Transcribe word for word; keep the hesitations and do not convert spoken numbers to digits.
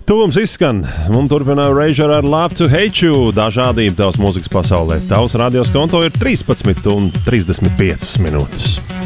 Tuvums izskan. Mums turpina Erasure ar Love to Hate You. Dažādība tavas mūzikas pasaulē. Tavs radios konto ir trīspadsmit un trīsdesmit piecas minūtes.